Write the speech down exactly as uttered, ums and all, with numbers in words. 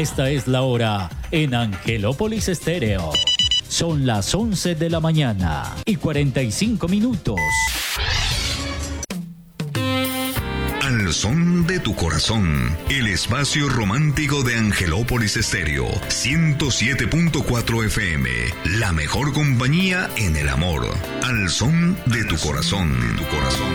Esta es la hora en Angelópolis Estéreo. Son las once de la mañana y cuarenta y cinco minutos. Al son de tu corazón, el espacio romántico de Angelópolis Estéreo, ciento siete punto cuatro F M, la mejor compañía en el amor. Al son de tu corazón, de tu corazón.